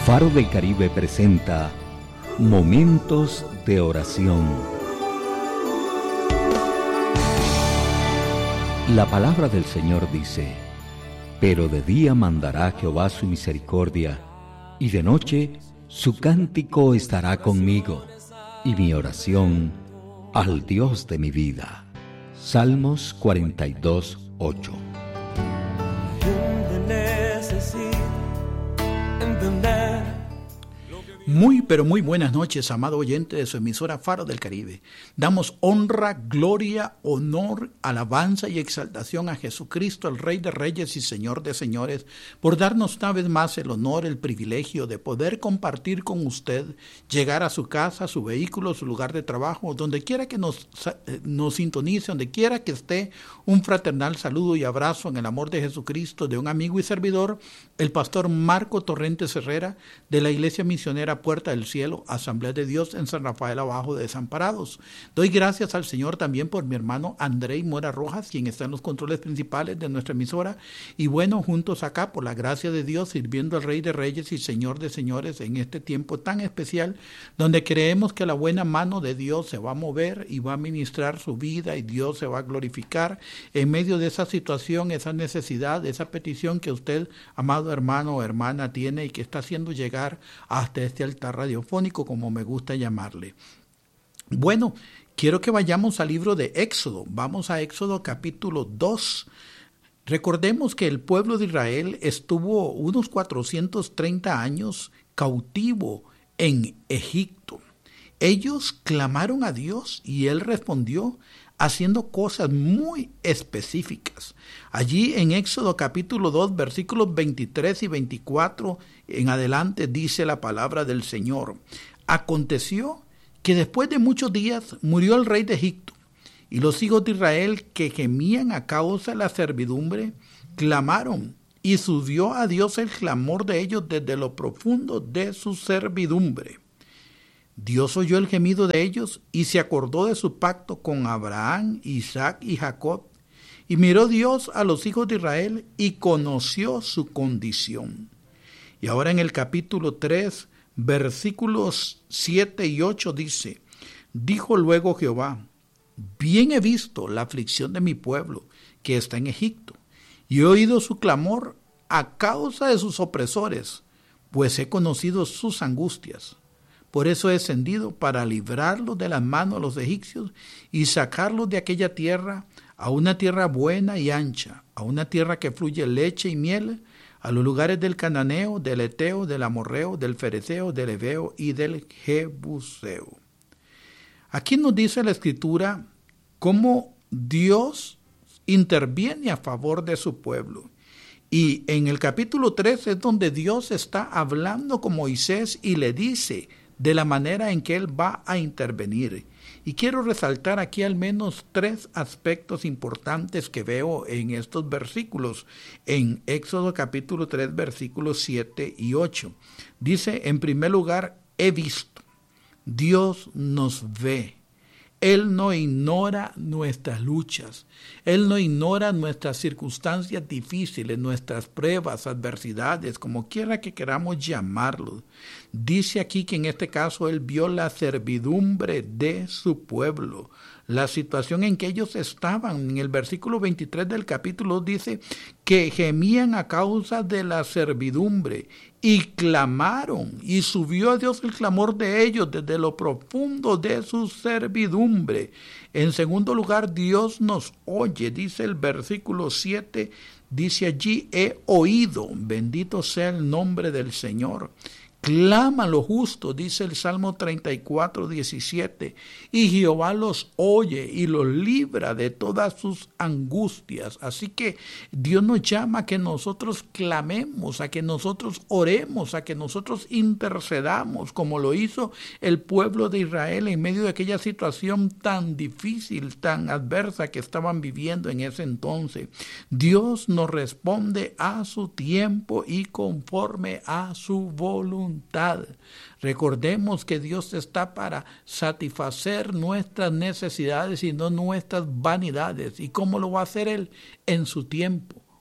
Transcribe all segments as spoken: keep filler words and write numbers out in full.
Faro del Caribe presenta Momentos de Oración. La palabra del Señor dice: pero de día mandará Jehová su misericordia, y de noche su cántico estará conmigo, y mi oración al Dios de mi vida. Salmos cuarenta y dos, ocho. Muy, pero muy buenas noches, amado oyente de su emisora Faro del Caribe. Damos honra, gloria, honor, alabanza y exaltación a Jesucristo, el Rey de Reyes y Señor de Señores, por darnos una vez más el honor, el privilegio de poder compartir con usted, llegar a su casa, su vehículo, su lugar de trabajo, donde quiera que nos, nos sintonice, donde quiera que esté, un fraternal saludo y abrazo en el amor de Jesucristo de un amigo y servidor, el pastor Marco Torrentes Herrera, de la Iglesia Misionera Puerta del Cielo, Asamblea de Dios en San Rafael Abajo de Desamparados. Doy gracias al Señor también por mi hermano Andrei Mora Rojas, quien está en los controles principales de nuestra emisora, y bueno, juntos acá, por la gracia de Dios, sirviendo al Rey de Reyes y Señor de Señores en este tiempo tan especial, donde creemos que la buena mano de Dios se va a mover y va a ministrar su vida, y Dios se va a glorificar en medio de esa situación, esa necesidad, esa petición que usted, amado hermano o hermana, tiene y que está haciendo llegar hasta este altar radiofónico, como me gusta llamarle. Bueno, quiero que vayamos al libro de Éxodo. Vamos a Éxodo capítulo dos. Recordemos que el pueblo de Israel estuvo unos cuatrocientos treinta años cautivo en Egipto. Ellos clamaron a Dios y Él respondió haciendo cosas muy específicas. Allí en Éxodo capítulo dos, versículos veintitrés y veinticuatro en adelante dice la palabra del Señor. Aconteció que después de muchos días murió el rey de Egipto, y los hijos de Israel, que gemían a causa de la servidumbre, clamaron, y subió a Dios el clamor de ellos desde lo profundo de su servidumbre. Dios oyó el gemido de ellos y se acordó de su pacto con Abraham, Isaac y Jacob. Y miró Dios a los hijos de Israel y conoció su condición. Y ahora en el capítulo tres, versículos siete y ocho dice: dijo luego Jehová: bien he visto la aflicción de mi pueblo que está en Egipto, y he oído su clamor a causa de sus opresores, pues he conocido sus angustias. Por eso he descendido para librarlos de las manos de los egipcios y sacarlos de aquella tierra a una tierra buena y ancha, a una tierra que fluye leche y miel, a los lugares del cananeo, del eteo, del amorreo, del fereceo, del heveo y del jebuseo. Aquí nos dice la Escritura cómo Dios interviene a favor de su pueblo. Y en el capítulo tres es donde Dios está hablando con Moisés y le dice de la manera en que él va a intervenir. Y quiero resaltar aquí al menos tres aspectos importantes que veo en estos versículos, en Éxodo capítulo tres, versículos siete y ocho. Dice, en primer lugar, he visto. Dios nos ve. Él no ignora nuestras luchas. Él no ignora nuestras circunstancias difíciles, nuestras pruebas, adversidades, como quiera que queramos llamarlo. Dice aquí que en este caso Él vio la servidumbre de su pueblo, la situación en que ellos estaban. En el versículo veintitrés del capítulo dice que gemían a causa de la servidumbre y clamaron, y subió a Dios el clamor de ellos desde lo profundo de su servidumbre. En segundo lugar, Dios nos oye, dice el versículo siete, dice allí, he oído, bendito sea el nombre del Señor. Clama lo justo, dice el Salmo treinta y cuatro, diecisiete, y Jehová los oye y los libra de todas sus angustias. Así que Dios nos llama a que nosotros clamemos, a que nosotros oremos, a que nosotros intercedamos, como lo hizo el pueblo de Israel en medio de aquella situación tan difícil, tan adversa que estaban viviendo en ese entonces. Dios nos responde a su tiempo y conforme a su voluntad. Recordemos que Dios está para satisfacer nuestras necesidades y no nuestras vanidades. ¿Y cómo lo va a hacer Él? En su tiempo,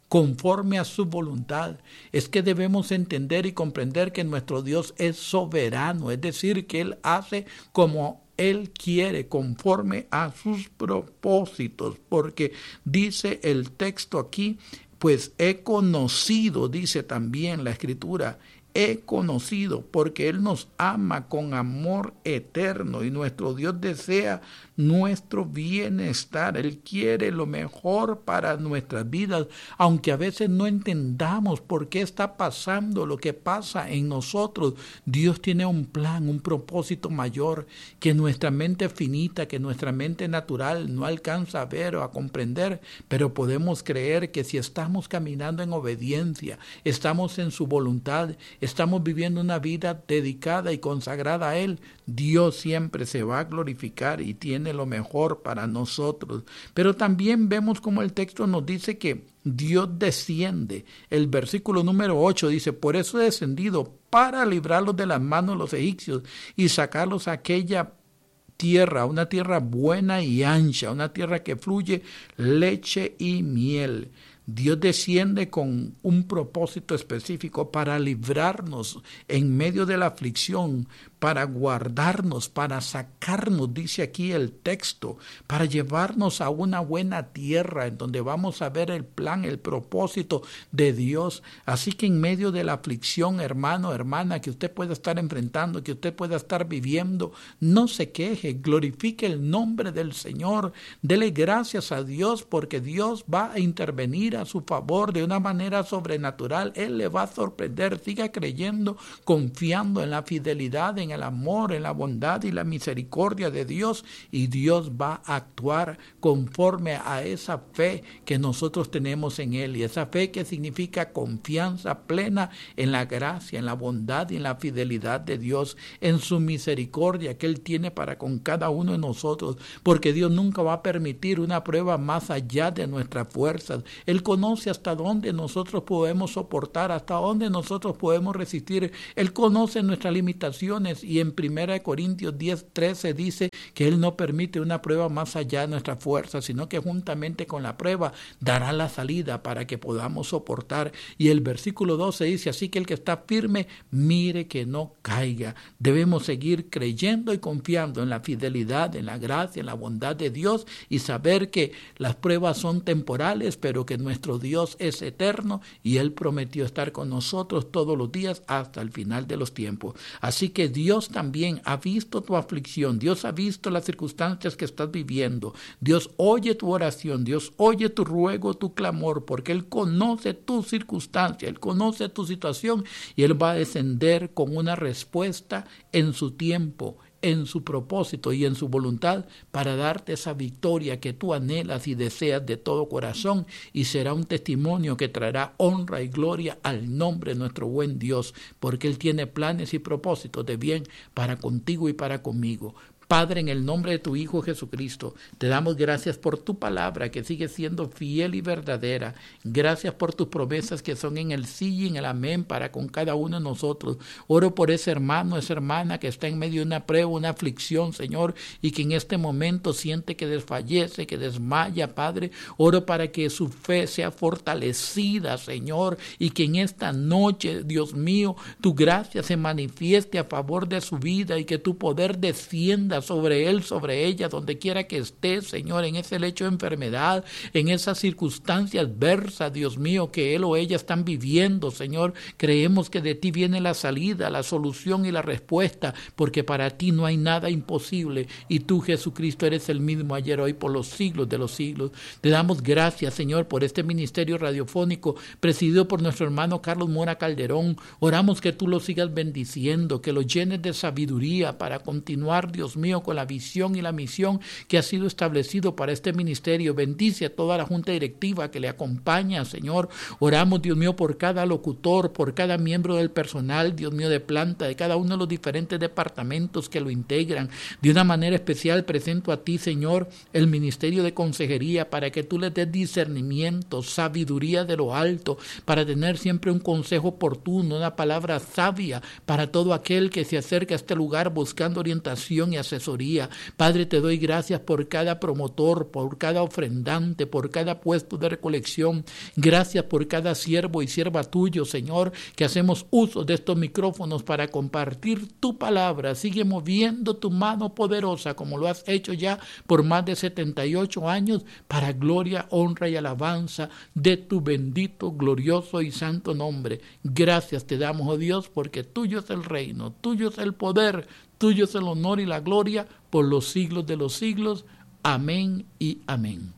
conforme a su voluntad. Es que debemos entender y comprender que nuestro Dios es soberano, es decir, que Él hace como Él quiere, conforme a sus propósitos, porque dice el texto aquí, pues he conocido, dice también la Escritura, he conocido, porque Él nos ama con amor eterno y nuestro Dios desea nuestro bienestar. Él quiere lo mejor para nuestras vidas, aunque a veces no entendamos por qué está pasando lo que pasa en nosotros. Dios tiene un plan, un propósito mayor que nuestra mente finita, que nuestra mente natural no alcanza a ver o a comprender, pero podemos creer que si estamos caminando en obediencia, estamos en su voluntad, estamos viviendo una vida dedicada y consagrada a Él, Dios siempre se va a glorificar y tiene lo mejor para nosotros. Pero también vemos como el texto nos dice que Dios desciende. El versículo número ocho dice, por eso he descendido para librarlos de las manos de los egipcios y sacarlos a aquella tierra, una tierra buena y ancha, una tierra que fluye leche y miel. Dios desciende con un propósito específico para librarnos en medio de la aflicción, para guardarnos, para sacarnos, dice aquí el texto, para llevarnos a una buena tierra en donde vamos a ver el plan, el propósito de Dios. Así que en medio de la aflicción, hermano, hermana, que usted pueda estar enfrentando, que usted pueda estar viviendo, no se queje, glorifique el nombre del Señor, dele gracias a Dios porque Dios va a intervenir a su favor de una manera sobrenatural. Él le va a sorprender. Siga creyendo, confiando en la fidelidad, en el amor, en la bondad y la misericordia de Dios, y Dios va a actuar conforme a esa fe que nosotros tenemos en Él, y esa fe que significa confianza plena en la gracia, en la bondad y en la fidelidad de Dios, en su misericordia que Él tiene para con cada uno de nosotros, porque Dios nunca va a permitir una prueba más allá de nuestras fuerzas. Él conoce hasta dónde nosotros podemos soportar, hasta dónde nosotros podemos resistir. Él conoce nuestras limitaciones, y en primera de Corintios diez, trece dice que Él no permite una prueba más allá de nuestra fuerza, sino que juntamente con la prueba dará la salida para que podamos soportar. Y el versículo doce dice, así que el que está firme, mire que no caiga. Debemos seguir creyendo y confiando en la fidelidad, en la gracia, en la bondad de Dios, y saber que las pruebas son temporales, pero que nuestro Dios es eterno y Él prometió estar con nosotros todos los días hasta el final de los tiempos. Así que Dios también ha visto tu aflicción, Dios ha visto las circunstancias que estás viviendo, Dios oye tu oración, Dios oye tu ruego, tu clamor, porque Él conoce tu circunstancia, Él conoce tu situación, y Él va a descender con una respuesta en su tiempo, en su propósito y en su voluntad, para darte esa victoria que tú anhelas y deseas de todo corazón, y será un testimonio que traerá honra y gloria al nombre de nuestro buen Dios, porque Él tiene planes y propósitos de bien para contigo y para conmigo. Padre, en el nombre de tu Hijo Jesucristo, te damos gracias por tu palabra que sigue siendo fiel y verdadera. Gracias por tus promesas que son en el sí y en el amén para con cada uno de nosotros. Oro por ese hermano, esa hermana que está en medio de una prueba, una aflicción, Señor, y que en este momento siente que desfallece, que desmaya, Padre. Oro para que su fe sea fortalecida, Señor, y que en esta noche, Dios mío, tu gracia se manifieste a favor de su vida y que tu poder descienda sobre él, sobre ella, donde quiera que esté, Señor, en ese lecho de enfermedad, en esas circunstancias adversas, Dios mío, que él o ella están viviendo, Señor. Creemos que de ti viene la salida, la solución y la respuesta, porque para ti no hay nada imposible, y tú, Jesucristo, eres el mismo ayer, hoy, por los siglos de los siglos. Te damos gracias, Señor, por este ministerio radiofónico presidido por nuestro hermano Carlos Mora Calderón. Oramos que tú lo sigas bendiciendo, que lo llenes de sabiduría para continuar, Dios mío, con la visión y la misión que ha sido establecido para este ministerio. Bendice a toda la junta directiva que le acompaña, Señor. Oramos, Dios mío, por cada locutor, por cada miembro del personal, Dios mío, de planta, de cada uno de los diferentes departamentos que lo integran. De una manera especial presento a ti, Señor, el ministerio de consejería, para que tú les des discernimiento, sabiduría de lo alto, para tener siempre un consejo oportuno, una palabra sabia para todo aquel que se acerca a este lugar buscando orientación y asesoría asesoría. Padre, te doy gracias por cada promotor, por cada ofrendante, por cada puesto de recolección. Gracias por cada siervo y sierva tuyo, Señor, que hacemos uso de estos micrófonos para compartir tu palabra. Sigue moviendo tu mano poderosa como lo has hecho ya por más de setenta y ocho años, para gloria, honra y alabanza de tu bendito, glorioso y santo nombre. Gracias te damos, oh Dios, porque tuyo es el reino, tuyo es el poder, tuyo es el honor y la gloria por los siglos de los siglos. Amén y amén.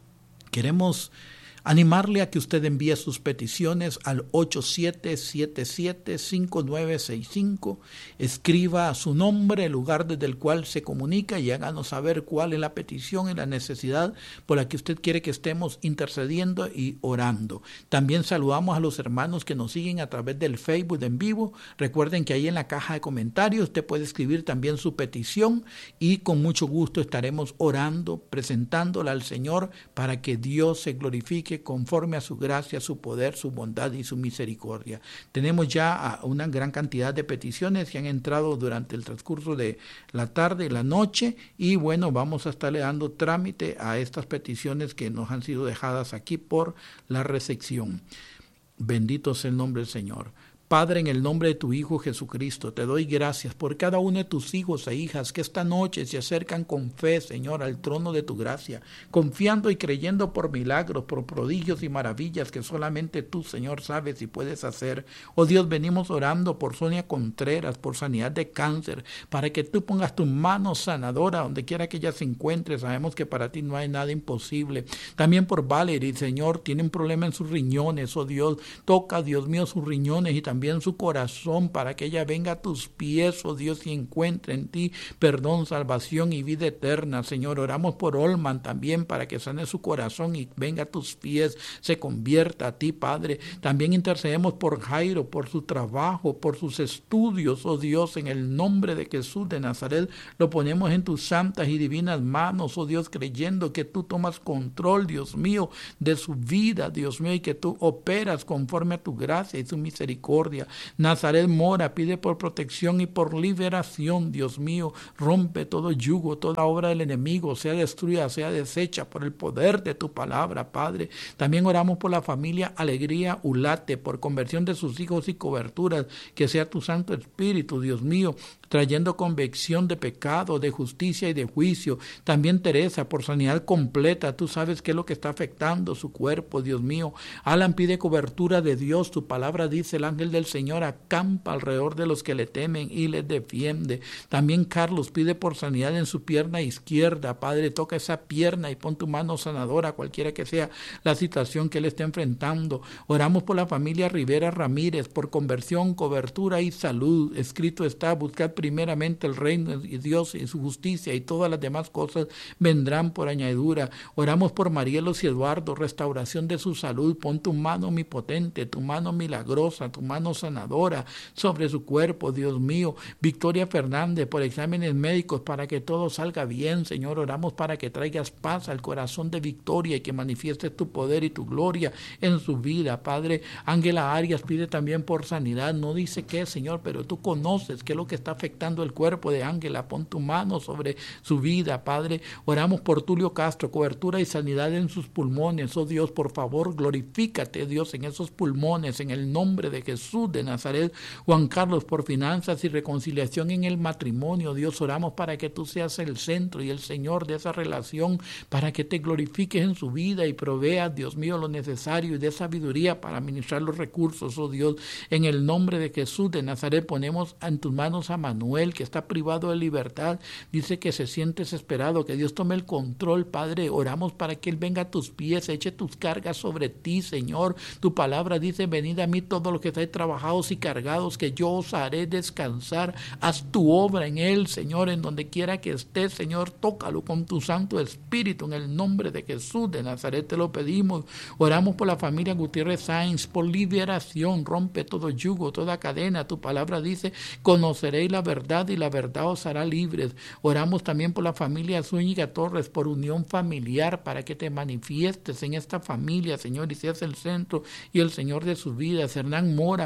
Queremos animarle a que usted envíe sus peticiones al ocho siete siete siete, cinco nueve seis cinco, escriba su nombre, el lugar desde el cual se comunica y háganos saber cuál es la petición y la necesidad por la que usted quiere que estemos intercediendo y orando. También saludamos a los hermanos que nos siguen a través del Facebook en vivo. Recuerden que ahí en la caja de comentarios usted puede escribir también su petición y con mucho gusto estaremos orando, presentándola al Señor para que Dios se glorifique conforme a su gracia, su poder, su bondad y su misericordia. Tenemos ya una gran cantidad de peticiones que han entrado durante el transcurso de la tarde y la noche, y bueno, vamos a estarle dando trámite a estas peticiones que nos han sido dejadas aquí por la recepción. Bendito sea el nombre del Señor. Padre, en el nombre de tu Hijo Jesucristo, te doy gracias por cada uno de tus hijos e hijas que esta noche se acercan con fe, Señor, al trono de tu gracia, confiando y creyendo por milagros, por prodigios y maravillas que solamente tú, Señor, sabes y puedes hacer. Oh Dios, venimos orando por Sonia Contreras, por sanidad de cáncer, para que tú pongas tu mano sanadora donde quiera que ella se encuentre. Sabemos que para ti no hay nada imposible. También por Valerie, Señor, tiene un problema en sus riñones. Oh Dios, toca, Dios mío, sus riñones y también también su corazón, para que ella venga a tus pies, oh Dios, y encuentre en ti perdón, salvación y vida eterna. Señor, oramos por Olman también, para que sane su corazón y venga a tus pies, se convierta a ti, Padre. También intercedemos por Jairo, por su trabajo, por sus estudios, oh Dios, en el nombre de Jesús de Nazaret, lo ponemos en tus santas y divinas manos, oh Dios, creyendo que tú tomas control, Dios mío, de su vida, Dios mío, y que tú operas conforme a tu gracia y tu misericordia. Nazaret Mora pide por protección y por liberación, Dios mío, rompe todo yugo, toda obra del enemigo, sea destruida, sea deshecha por el poder de tu palabra, Padre. También oramos por la familia Alegría Ulate, por conversión de sus hijos y coberturas, que sea tu Santo Espíritu, Dios mío, trayendo convicción de pecado, de justicia y de juicio. También Teresa, por sanidad completa, tú sabes qué es lo que está afectando su cuerpo, Dios mío. Alan pide cobertura de Dios, tu palabra dice, el ángel del Señor acampa alrededor de los que le temen y les defiende. También Carlos pide por sanidad en su pierna izquierda, Padre, toca esa pierna y pon tu mano sanadora, cualquiera que sea la situación que él esté enfrentando. Oramos por la familia Rivera Ramírez, por conversión, cobertura y salud. Escrito está, buscad primeramente el reino de Dios y su justicia, y todas las demás cosas vendrán por añadidura. Oramos por Marielos y Eduardo, restauración de su salud. Pon tu mano omnipotente, tu mano milagrosa, tu mano sanadora sobre su cuerpo, Dios mío. Victoria Fernández, por exámenes médicos, para que todo salga bien, Señor. Oramos para que traigas paz al corazón de Victoria y que manifiestes tu poder y tu gloria en su vida, Padre. Ángela Arias pide también por sanidad, no dice qué, Señor, pero tú conoces qué es lo que está afectando el cuerpo de Ángela. Pon tu mano sobre su vida, Padre. Oramos por Tulio Castro, cobertura y sanidad en sus pulmones. Oh Dios, por favor, glorifícate, Dios, en esos pulmones, en el nombre de Jesús de Nazaret. Juan Carlos, por finanzas y reconciliación en el matrimonio. Dios, oramos para que tú seas el centro y el Señor de esa relación, para que te glorifiques en su vida y proveas, Dios mío, lo necesario y de sabiduría para administrar los recursos. Oh Dios, en el nombre de Jesús de Nazaret, ponemos en tus manos a Manuel, que está privado de libertad, dice que se siente desesperado, que Dios tome el control, Padre. Oramos para que él venga a tus pies, eche tus cargas sobre ti, Señor. Tu palabra dice, venid a mí todos los que estáis trabajados y cargados, que yo os haré descansar. Haz tu obra en él, Señor, en donde quiera que estés, Señor, tócalo con tu Santo Espíritu, en el nombre de Jesús de Nazaret te lo pedimos. Oramos por la familia Gutiérrez Sáenz, por liberación, rompe todo yugo, toda cadena. Tu palabra dice, conoceréis la verdad y la verdad os hará libres. Oramos también por la familia Zúñiga Torres, por unión familiar, para que te manifiestes en esta familia, Señor, y seas el centro y el Señor de sus vidas. Hernán Mora,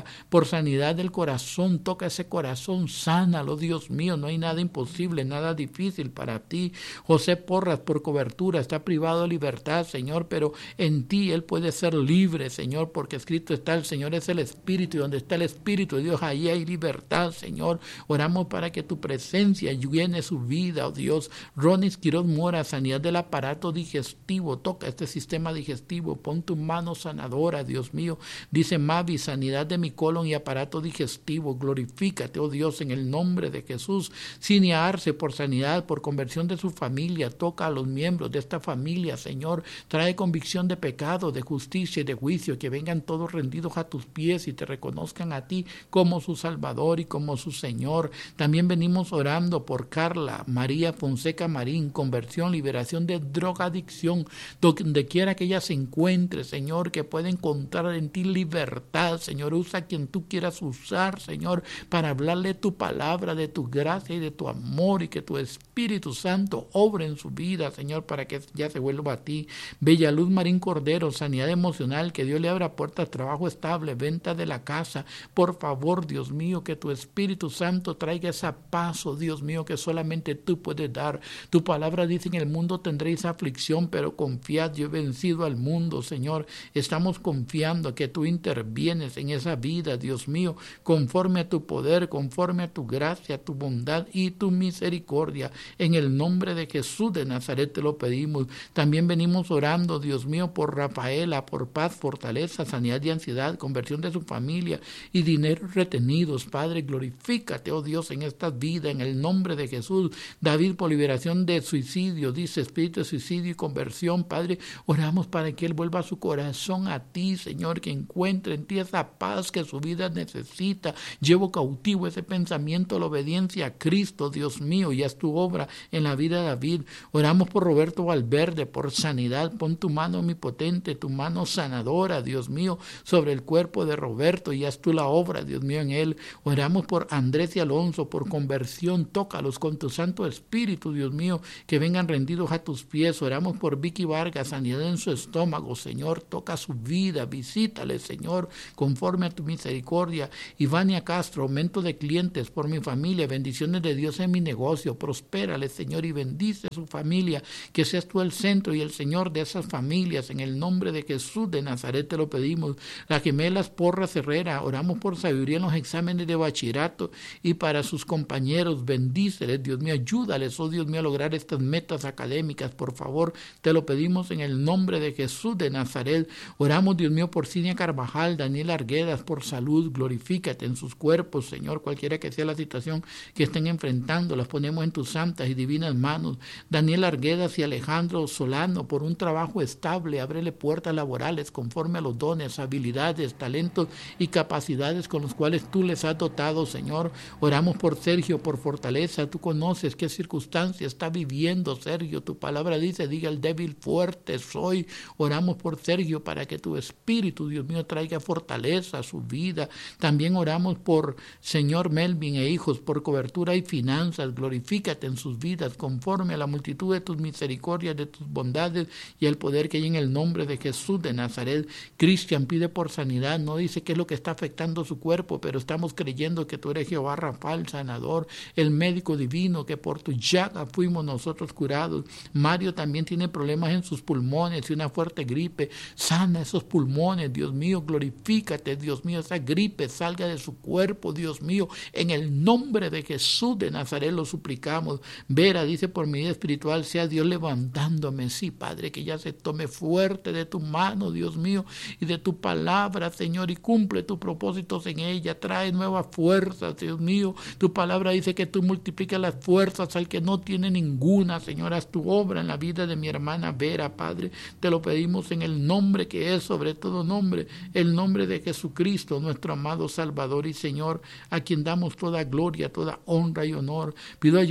por sanidad del corazón. Toca ese corazón, sánalo, Dios mío. No hay nada imposible, nada difícil para ti. José Porras, por cobertura, está privado de libertad, Señor, pero en ti él puede ser libre, Señor, porque escrito está: el Señor es el Espíritu, y donde está el Espíritu de Dios, ahí hay libertad, Señor. Oramos para que tu presencia llene su vida, oh Dios. Ronis Quiroz Mora, sanidad del aparato digestivo. Toca este sistema digestivo, pon tu mano sanadora, Dios mío. Dice Mavi, sanidad de mi colon y aparato digestivo. Glorifícate, oh Dios, en el nombre de Jesús. Cinia Arce, por sanidad, por conversión de su familia. Toca a los miembros de esta familia, Señor. Trae convicción de pecado, de justicia y de juicio, que vengan todos rendidos a tus pies y te reconozcan a ti como su Salvador y como su Señor. También venimos orando por Carla María Fonseca Marín, conversión, liberación de drogadicción, donde quiera que ella se encuentre, Señor, que pueda encontrar en ti libertad, Señor. Usa a quien tú quieras usar, Señor, para hablarle tu palabra, de tu gracia y de tu amor, y que tu Espíritu Santo obre en su vida, Señor, para que ya se vuelva a ti. Bella Luz Marín Cordero, sanidad emocional, que Dios le abra puertas, trabajo estable, venta de la casa. Por favor, Dios mío, que tu Espíritu Santo traiga esa paz, oh Dios mío, que solamente tú puedes dar. Tu palabra dice: en el mundo tendréis aflicción, pero confiad, yo he vencido al mundo, Señor. Estamos confiando que tú intervienes en esa vida, Dios mío, conforme a tu poder, conforme a tu gracia, tu bondad y tu misericordia. En el nombre de Jesús de Nazaret te lo pedimos. También venimos orando, Dios mío, por Rafaela, por paz, fortaleza, sanidad de ansiedad, conversión de su familia y dineros retenidos. Padre, glorifícate, oh Dios, en esta vida, en el nombre de Jesús. David, por liberación de suicidio, dice espíritu de suicidio y conversión. Padre, oramos para que él vuelva su corazón a ti, Señor, que encuentre en ti esa paz que su vida necesita. Llevo cautivo ese pensamiento a la obediencia a Cristo, Dios mío, y haz tu obra en la vida de David. Oramos por Roberto Valverde, por sanidad. Pon tu mano omnipotente, tu mano sanadora, Dios mío, sobre el cuerpo de Roberto, y haz tú la obra, Dios mío, en él. Oramos por Andrés y Alonso, por conversión. Tócalos con tu Santo Espíritu, Dios mío, que vengan rendidos a tus pies. Oramos por Vicky Vargas, sanidad en su estómago, Señor. Toca su vida, visítale, Señor, conforme a tu misericordia. Ivania Castro, aumento de clientes por mi familia, bendiciones de Dios en mi negocio. Prospérale, Señor, y bendice su familia, que seas tú el centro y el Señor de esas familias. En el nombre de Jesús de Nazaret te lo pedimos. Las gemelas Porras Herrera, oramos por sabiduría en los exámenes de bachillerato y para sus compañeros. Bendíceles, Dios mío, ayúdales, oh Dios mío, a lograr estas metas académicas. Por favor, te lo pedimos en el nombre de Jesús de Nazaret. Oramos, Dios mío, por Cinia Carvajal, Daniel Arguedas, por salud. Glorifícate en sus cuerpos, Señor, cualquiera que sea la situación que estén enfrentando, las ponemos en tus santas y divinas manos. Daniel Arguedas y Alejandro Solano, por un trabajo estable, ábrele puertas laborales conforme a los dones, habilidades, talentos y capacidades con los cuales tú les has dotado, Señor. Oramos por Sergio, por fortaleza. Tú conoces qué circunstancia está viviendo Sergio. Tu palabra dice: diga el débil, fuerte soy. Oramos por Sergio para que tu Espíritu, Dios mío, traiga fortaleza a su vida. También oramos por Señor Melvin e hijos, por cobertura y finanzas. Glorifícate en sus vidas conforme a la multitud de tus misericordias, de tus bondades y el poder que hay en el nombre de Jesús de Nazaret. Cristian pide por sanidad. No dice qué es lo que está afectando su cuerpo, pero estamos creyendo que tú eres Jehová Rafael, sanador, el médico divino, que por tu llaga fuimos nosotros curados. Mario también tiene problemas en sus pulmones y una fuerte gripe. Sana esos pulmones, Dios mío, glorifícate, Dios mío, esa gripe salga de su cuerpo, Dios mío, en el nombre de Jesús de Nazaret lo suplicamos. Vera dice: por mi vida espiritual sea Dios levantándome. Sí, Padre, que ya se tome fuerte de tu mano, Dios mío, y de tu palabra, Señor, y cumple tus propósitos en ella. Trae nuevas fuerzas, Dios mío. Tu palabra dice que tú multiplicas las fuerzas al que no tiene ninguna. Señor, haz tu obra en la vida de mi hermana Vera, Padre. Te lo pedimos en el nombre que es sobre todo nombre, el nombre de Jesucristo, nuestro amado Salvador y Señor, a quien damos toda gloria, toda honra y honor. Pido ayuda en oración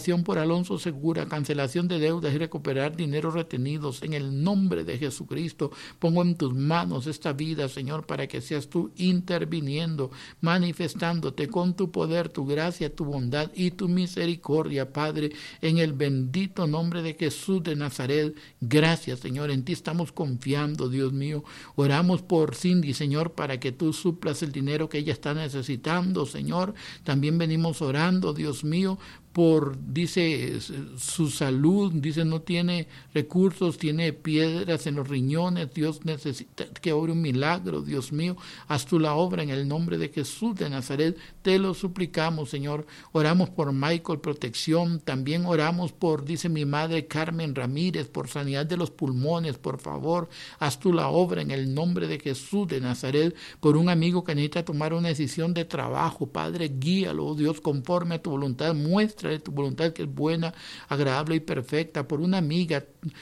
oración por Alonso Segura, cancelación de deudas y recuperar dinero retenidos. En el nombre de Jesucristo, pongo en tus manos esta vida, Señor, para que seas tú interviniendo, manifestándote con tu poder, tu gracia, tu bondad y tu misericordia, Padre, en el bendito nombre de Jesús de Nazaret. Gracias, Señor, en ti estamos confiando, Dios mío. Oramos por Cindy, Señor, para que tú suplas el dinero que ella está necesitando, Señor. También venimos orando, Dios mío, por, dice, su salud, dice, no tiene recursos, tiene piedras en los riñones. Dios necesita que obre un milagro, Dios mío. Haz tú la obra en el nombre de Jesús de Nazaret. Te lo suplicamos, Señor. Oramos por Michael, protección. También oramos por, dice mi madre Carmen Ramírez, por sanidad de los pulmones. Por favor, haz tú la obra en el nombre de Jesús de Nazaret. Por un amigo que necesita tomar una decisión de trabajo, Padre, guíalo, Dios, conforme a tu voluntad. Muestra de tu voluntad que es buena, agradable y perfecta. Por una amiga,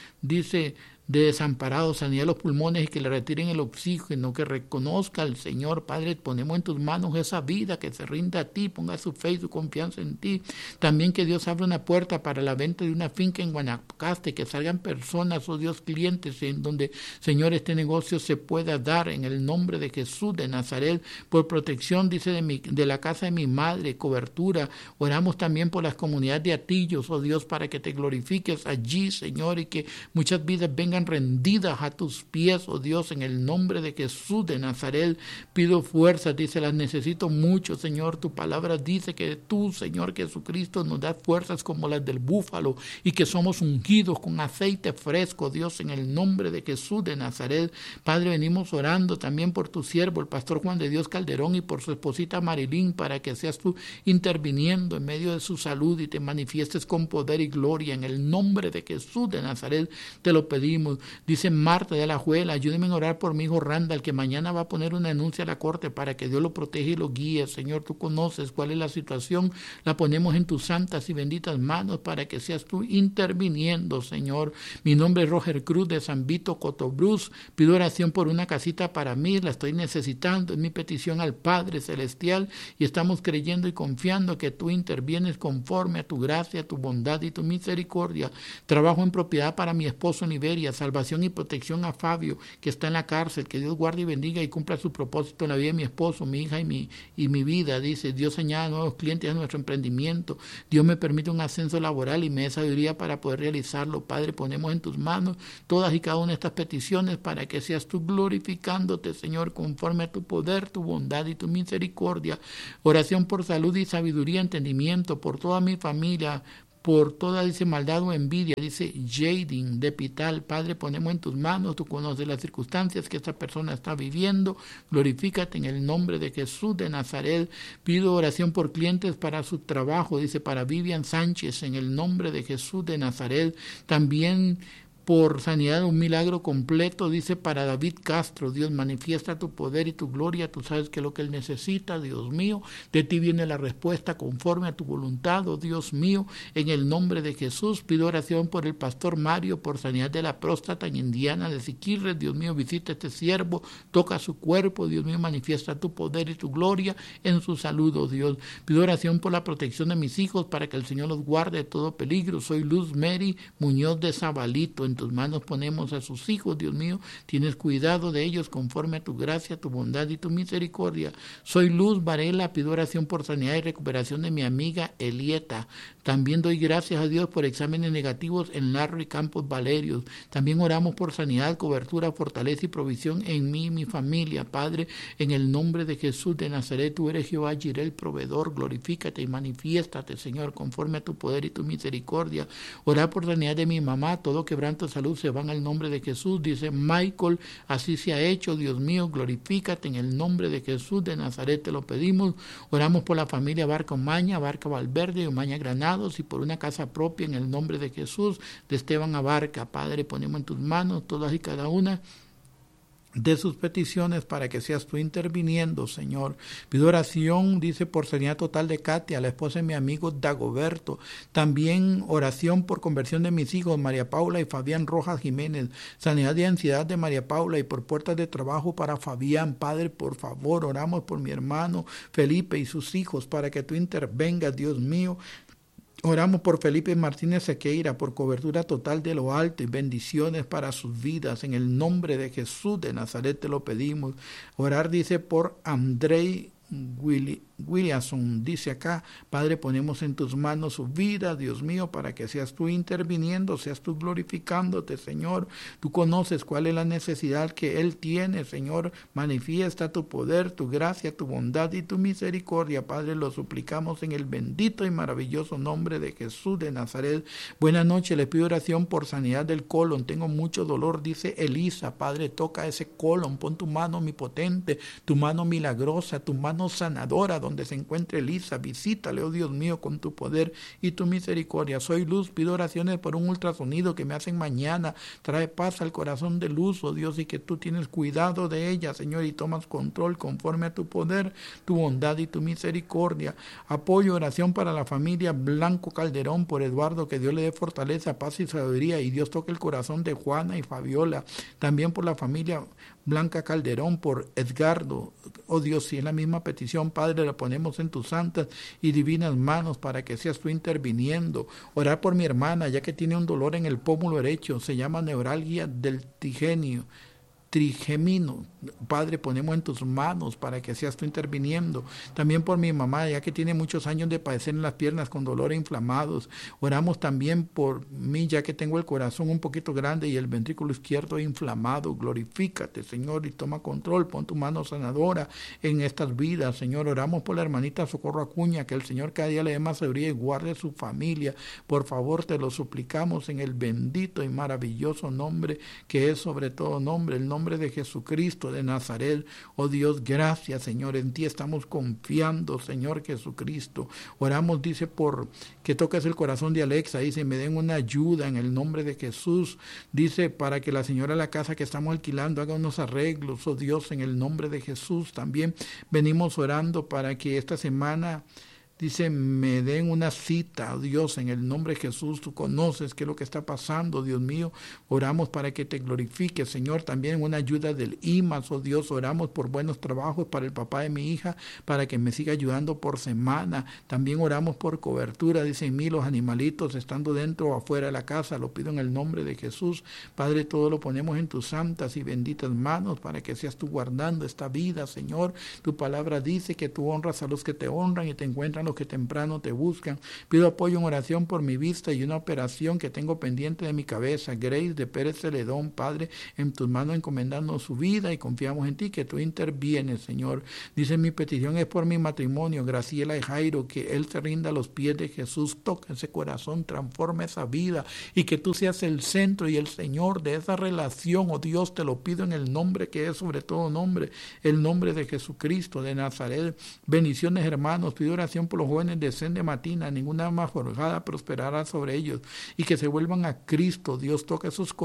dice, de desamparados, sanidad de los pulmones y que le retiren el oxígeno, que reconozca al Señor. Padre, ponemos en tus manos esa vida, que se rinda a ti, ponga su fe y su confianza en ti. También que Dios abra una puerta para la venta de una finca en Guanacaste, que salgan personas, oh Dios, clientes, en donde, Señor, este negocio se pueda dar en el nombre de Jesús de Nazaret. Por protección, dice, de, mi, de la casa de mi madre, cobertura. Oramos también por las comunidades de Atillos, oh Dios, para que te glorifiques allí, Señor, y que muchas vidas vengan rendidas a tus pies, oh Dios, en el nombre de Jesús de Nazaret. Pido fuerzas, dice, las necesito mucho, Señor. Tu palabra dice que tú, Señor Jesucristo, nos das fuerzas como las del búfalo y que somos ungidos con aceite fresco, Dios, en el nombre de Jesús de Nazaret. Padre, venimos orando también por tu siervo, el pastor Juan de Dios Calderón, y por su esposita Marilyn, para que seas tú interviniendo en medio de su salud y te manifiestes con poder y gloria en el nombre de Jesús de Nazaret. Te lo pedimos. Dice Marta de la Juela, ayúdeme a orar por mi hijo Randall, que mañana va a poner una denuncia a la corte para que Dios lo proteja y lo guíe. Señor, tú conoces cuál es la situación, la ponemos en tus santas y benditas manos para que seas tú interviniendo, Señor. Mi nombre es Roger Cruz de San Vito, Cotobruz. Pido oración por una casita para mí, la estoy necesitando, es mi petición al Padre Celestial, y estamos creyendo y confiando que tú intervienes conforme a tu gracia, tu bondad y tu misericordia. Trabajo en propiedad para mi esposo en Iberia, salvación y protección a Fabio, que está en la cárcel, que Dios guarde y bendiga y cumpla su propósito en la vida de mi esposo, mi hija y mi, y mi vida. Dice, Dios añade nuevos clientes a nuestro emprendimiento. Dios me permite un ascenso laboral y me dé sabiduría para poder realizarlo. Padre, ponemos en tus manos todas y cada una de estas peticiones para que seas tú glorificándote, Señor, conforme a tu poder, tu bondad y tu misericordia. Oración por salud y sabiduría, entendimiento, por toda mi familia, por toda, dice, maldad o envidia, dice Jading de Pital. Padre, ponemos en tus manos, tú conoces las circunstancias que esta persona está viviendo, glorifícate en el nombre de Jesús de Nazaret. Pido oración por clientes para su trabajo, dice, para Vivian Sánchez, en el nombre de Jesús de Nazaret. También por sanidad, un milagro completo, dice, para David Castro. Dios, manifiesta tu poder y tu gloria, tú sabes que es lo que él necesita, Dios mío, de ti viene la respuesta conforme a tu voluntad, oh Dios mío, en el nombre de Jesús. Pido oración por el pastor Mario, por sanidad de la próstata en Indiana de Siquirres. Dios mío, visita este siervo, toca su cuerpo, Dios mío, manifiesta tu poder y tu gloria en su salud, oh Dios. Pido oración por la protección de mis hijos, para que el Señor los guarde de todo peligro. Soy Luz Mary Muñoz de Zabalito. En tus manos ponemos a sus hijos, Dios mío, tienes cuidado de ellos conforme a tu gracia, tu bondad y tu misericordia. Soy Luz Varela, pido oración por sanidad y recuperación de mi amiga Elieta. También doy gracias a Dios por exámenes negativos en Larry Campos Valerios. También oramos por sanidad, cobertura, fortaleza y provisión en mí y mi familia. Padre, en el nombre de Jesús de Nazaret, tú eres Jehová Jireh, el proveedor. Glorifícate y manifiéstate, Señor, conforme a tu poder y tu misericordia. Orar por sanidad de mi mamá, todo quebranto de salud se van al nombre de Jesús. Dice Michael, así se ha hecho, Dios mío, glorifícate en el nombre de Jesús de Nazaret, te lo pedimos. Oramos por la familia Barca Omaña, Barca Valverde y Omaña Granados, y por una casa propia en el nombre de Jesús, de Esteban Abarca. Padre, ponemos en tus manos todas y cada una de sus peticiones para que seas tú interviniendo, Señor. Pido oración, dice, por sanidad total de Katia, la esposa de mi amigo Dagoberto. También oración por conversión de mis hijos, María Paula y Fabián Rojas Jiménez. Sanidad de ansiedad de María Paula y por puertas de trabajo para Fabián. Padre, por favor, oramos por mi hermano Felipe y sus hijos para que tú intervengas, Dios mío, Oramos por Felipe Martínez Sequeira, por cobertura total de lo alto y bendiciones para sus vidas. En el nombre de Jesús de Nazaret te lo pedimos. Orar, dice, por Andrei Willi, Williamson, dice acá, Padre, ponemos en tus manos su vida, Dios mío, para que seas tú interviniendo, seas tú glorificándote, Señor. Tú conoces cuál es la necesidad que él tiene, Señor. Manifiesta tu poder, tu gracia, tu bondad y tu misericordia, Padre. Lo suplicamos en el bendito y maravilloso nombre de Jesús de Nazaret. Buenas noches, le pido oración por sanidad del colon. Tengo mucho dolor, dice Elisa. Padre, toca ese colon, pon tu mano omnipotente, tu mano milagrosa, tu mano sanadora donde se encuentre Elisa. Visítale, oh Dios mío, con tu poder y tu misericordia. Soy Luz, pido oraciones por un ultrasonido que me hacen mañana. Trae paz al corazón de Luz, oh Dios, y que tú tienes cuidado de ella, Señor, y tomas control conforme a tu poder, tu bondad y tu misericordia. Apoyo, oración para la familia Blanco Calderón, por Eduardo, que Dios le dé fortaleza, paz y sabiduría, y Dios toque el corazón de Juana y Fabiola. También por la familia Blanca Calderón, por Edgardo, oh Dios, si es la misma petición, Padre, la ponemos en tus santas y divinas manos para que seas tú interviniendo. Orar por mi hermana, ya que tiene un dolor en el pómulo derecho, se llama neuralgia del trigenio. Trigemino, Padre, ponemos en tus manos para que seas tú interviniendo. También por mi mamá, ya que tiene muchos años de padecer en las piernas con dolores inflamados. Oramos también por mí, ya que tengo el corazón un poquito grande y el ventrículo izquierdo inflamado. Glorifícate, Señor, y toma control. Pon tu mano sanadora en estas vidas, Señor. Oramos por la hermanita Socorro Acuña, que el Señor cada día le dé más sabiduría y guarde su familia. Por favor, te lo suplicamos en el bendito y maravilloso nombre que es sobre todo nombre, el nombre de Jesucristo de Nazaret. Oh Dios, gracias, Señor, en ti estamos confiando, Señor Jesucristo. Oramos, dice, por que toques el corazón de Alexa, dice, me den una ayuda en el nombre de Jesús, dice, para que la señora de la casa que estamos alquilando haga unos arreglos, oh Dios, en el nombre de Jesús. También venimos orando para que esta semana, dice, me den una cita, oh Dios, en el nombre de Jesús. Tú conoces qué es lo que está pasando, Dios mío. Oramos para que te glorifiques, Señor. También una ayuda del I M A S, oh Dios. Oramos por buenos trabajos para el papá de mi hija, para que me siga ayudando por semana. También oramos por cobertura, dicen mí, los animalitos estando dentro o afuera de la casa. Lo pido en el nombre de Jesús. Padre, todo lo ponemos en tus santas y benditas manos para que seas tú guardando esta vida, Señor. Tu palabra dice que tú honras a los que te honran y te encuentran los que temprano te buscan. Pido apoyo en oración por mi vista y una operación que tengo pendiente de mi cabeza. Grace de Pérez Celedón, Padre, en tus manos encomendando su vida y confiamos en ti, que tú intervienes, Señor. Dice, mi petición es por mi matrimonio, Graciela y Jairo, que él se rinda a los pies de Jesús, toca ese corazón, transforma esa vida y que tú seas el centro y el Señor de esa relación. Oh Dios, te lo pido en el nombre que es sobre todo nombre, el nombre de Jesucristo de Nazaret. Bendiciones, hermanos. Pido oración por los jóvenes de Sende Matina, ninguna arma forjada prosperará sobre ellos, y que se vuelvan a Cristo. Dios, toca sus corazones